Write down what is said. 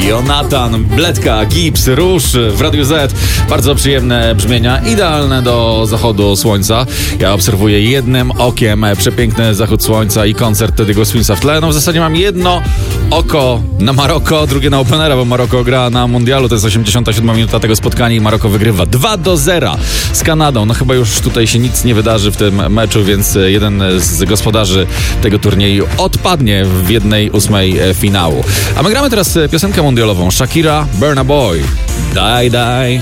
Jonathan, Bledka, Gibbs, Róż w Radiu Z. Bardzo przyjemne brzmienia, idealne do zachodu słońca. Ja obserwuję jednym okiem przepiękny zachód słońca i koncert Teddy'ego Swingsa w tle. No w zasadzie mam jedno oko na Maroko, drugie na Openera, bo Maroko gra na mundialu. To jest 87 minuta tego spotkania i Maroko wygrywa 2-0 z Kanadą. No chyba już tutaj się nic nie wydarzy w tym meczu, więc jeden z gospodarzy tego turnieju odpadnie w 1/8 finału. A my gramy teraz piosenkę mundialową. Shakira, Burna Boy. Die, die.